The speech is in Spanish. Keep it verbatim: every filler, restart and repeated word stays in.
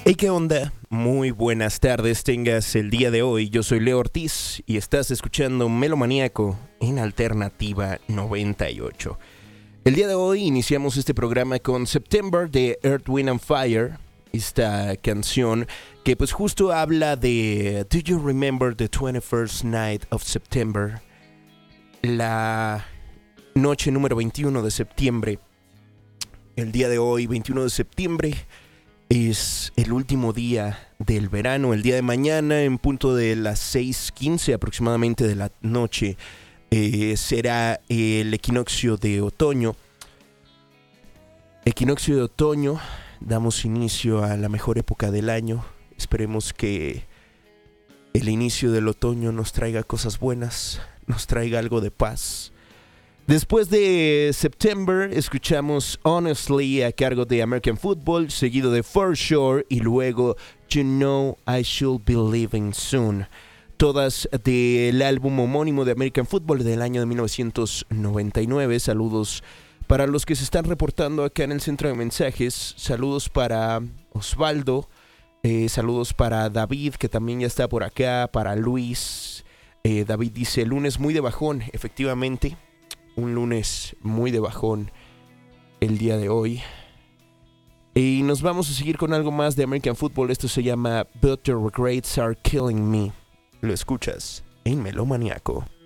Hey, ¿qué onda? Muy buenas tardes tengas el día de hoy. Yo soy Leo Ortiz y estás escuchando Melomaníaco en Alternativa noventa y ocho. El día de hoy iniciamos este programa con September de Earth, Wind and Fire. Esta canción que pues justo habla de Do you remember the twenty-first night of September? La noche número veintiuno de septiembre. El día de hoy, veintiuno de septiembre, es el último día del verano. El día de mañana, en punto de las seis quince aproximadamente de la noche, eh, será el equinoccio de otoño. Equinoccio de otoño, damos inicio a la mejor época del año. Esperemos que el inicio del otoño nos traiga cosas buenas, nos traiga algo de paz. Después de September, escuchamos Honestly a cargo de American Football, seguido de For Sure y luego You Know I Should Be Leaving Soon. Todas del álbum homónimo de American Football del año de mil novecientos noventa y nueve. Saludos para los que se están reportando acá en el centro de mensajes. Saludos para Osvaldo. Eh, saludos para David, que también ya está por acá. Para Luis. Eh, David dice, lunes muy de bajón, efectivamente. Un lunes muy de bajón el día de hoy. Y nos vamos a seguir con algo más de American Football. Esto se llama But the Regrets Are Killing Me. Lo escuchas en Melomaníaco.